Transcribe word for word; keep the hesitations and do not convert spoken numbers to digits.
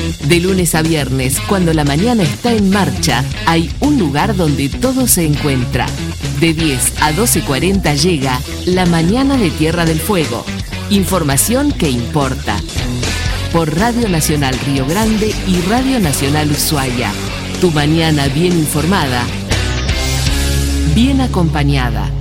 De lunes a viernes, cuando la mañana está en marcha, hay un lugar donde todo se encuentra. De diez a doce cuarenta llega La Mañana de Tierra del Fuego. Información que importa. Por Radio Nacional Río Grande y Radio Nacional Ushuaia. Tu mañana bien informada, bien acompañada.